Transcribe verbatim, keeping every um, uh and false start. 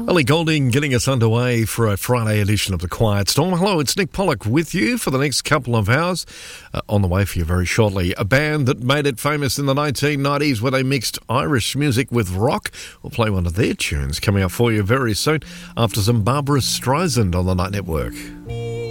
Ellie Goulding getting us underway for a Friday edition of The Quiet Storm. Hello, it's Nick Pollock with you for the next couple of hours. Uh, on the way for you very shortly. A band that made it famous in the nineteen nineties when they mixed Irish music with rock. We'll play one of their tunes coming up for you very soon after some Barbara Streisand on the Night Network.